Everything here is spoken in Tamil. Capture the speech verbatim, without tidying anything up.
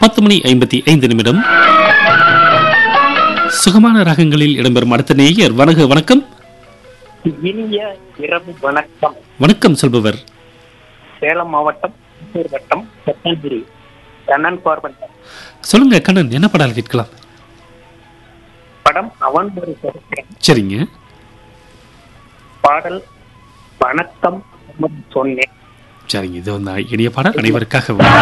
பத்து மணி ஐம்பத்தி ஐந்து நிமிடம். சுகமான ராகங்களில் இடம்பெறும் அடுத்த நேயர். வணக்க வணக்கம். இனிய இரவு வணக்கம். வணக்கம் சொல்பவர். சேலம் மாவட்டம் வட்டம் சட்டகிரி கண்ணன் பார்வன். சொல்லுங்க கண்ணன், என்ன பாடல் கேட்கலாம்? படம் அவன் ஒரு சரித்திரம். சரிங்க. பாடல் வணக்கம் சொன்னேன். சரிங்க, இது வந்து இனிய பாடல் அனைவருக்காக.